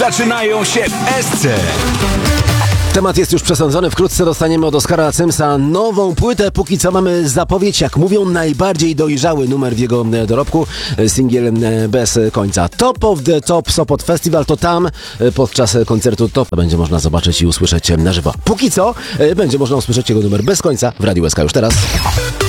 Zaczynają się w SC. Temat jest już przesądzony. Wkrótce dostaniemy od Oskara Cymsa nową płytę. Póki co mamy zapowiedź, jak mówią, najbardziej dojrzały numer w jego dorobku. Singiel bez końca. Top of the Top Sopot Festival, to tam podczas koncertu Top będzie można zobaczyć i usłyszeć na żywo. Póki co będzie można usłyszeć jego numer bez końca w Radiu SK już teraz.